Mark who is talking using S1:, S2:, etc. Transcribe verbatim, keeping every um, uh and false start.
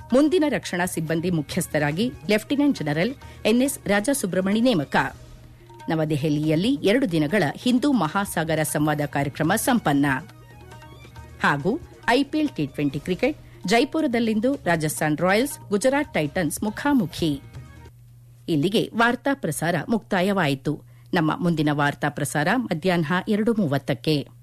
S1: ಮುಂದಿನ ರಕ್ಷಣಾ ಸಿಬ್ಬಂದಿ ಮುಖ್ಯಸ್ಥರಾಗಿ ಲೆಫ್ಟಿನೆಂಟ್ ಜನರಲ್ ಎನ್ಎಸ್ ರಾಜಾಸುಬ್ರಹ್ಮಣಿ ನೇಮಕ. ನವದೆಹಲಿಯಲ್ಲಿ ಎರಡು ದಿನಗಳ ಹಿಂದೂ ಮಹಾಸಾಗರ ಸಂವಾದ ಕಾರ್ಯಕ್ರಮ ಸಂಪನ್ನ. ಹಾಗೂ IPL T twenty cricket ಜೈಪುರದಲ್ಲಿಂದು Rajasthan Royals Gujarat Titans ಮುಖಾಮುಖಿ. ಇಲ್ಲಿಗೆ ವಾರ್ತಾ ಪ್ರಸಾರ ಮುಕ್ತಾಯವಾಯಿತು. ನಮ್ಮ ಮುಂದಿನ ವಾರ್ತಾ ಪ್ರಸಾರ ಮಧ್ಯಾಹ್ನ ಎರಡು ಮೂವತ್ತಕ್ಕೆ.